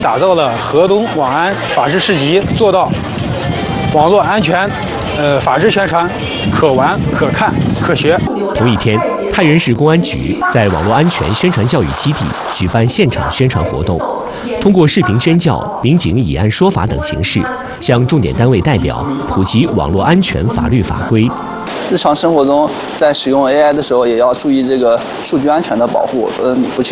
打造了河东网安法治市集，做到网络安全、法治宣传可玩、可看、可学。 同一天，太原市公安局在网络安全宣传教育基地举办现场宣传活动，通过视频宣教、民警以案说法等形式，向重点单位代表普及网络安全法律法规。 日常生活中，在使用 AI 的时候，也要注意这个数据安全的保护，不去